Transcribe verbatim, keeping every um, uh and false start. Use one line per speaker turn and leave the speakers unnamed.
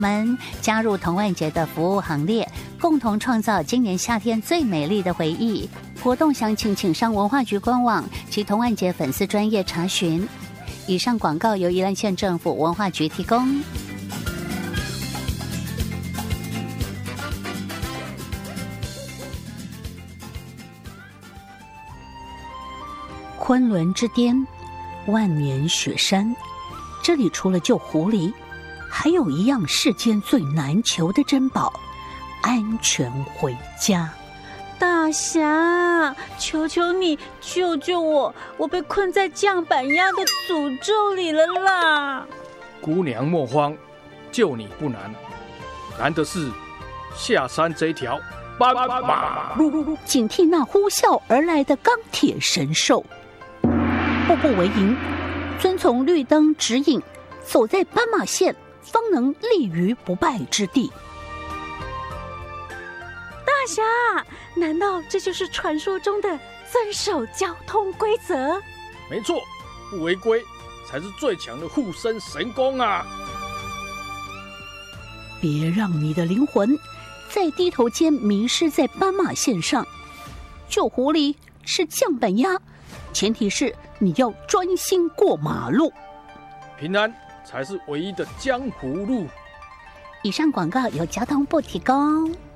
们加入童玩节的服务行列，共同创造今年夏天最美丽的回忆。活动详情请上文化局官网及童玩节粉丝专页查询。以上广告由宜兰县政府文化局提供。昆仑之巅，万年雪山，这里除了救狐狸，还有一样世间最难求的珍宝——安全回家。
大侠，求求你救救我，我被困在降板鸭的诅咒里了啦！
姑娘莫慌，救你不难，难的是下山这条斑马路，
警惕那呼啸而来的钢铁神兽。步步为营，遵从绿灯指引，走在斑马线，方能立于不败之地。
大侠，难道这就是传说中的遵守交通规则？
没错，不违规才是最强的护身神功啊！
别让你的灵魂在低头间迷失在斑马线上。救狐狸是降板鸭，前提是你要专心过马路，
平安才是唯一的江湖路。
以上广告由交通部提供。